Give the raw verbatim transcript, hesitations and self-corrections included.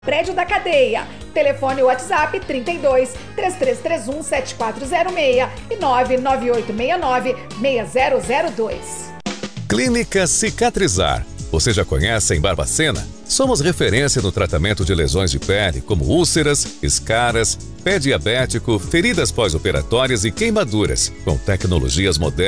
Prédio da Cadeia. Telefone WhatsApp trinta e dois, três três três um, sete quatro zero seis e nove nove oito seis nove, seis zero zero dois. Clínica Cicatrizar. Você já conhece em Barbacena? Somos referência no tratamento de lesões de pele, como úlceras, escaras, pé diabético, feridas pós-operatórias e queimaduras, com tecnologias modernas.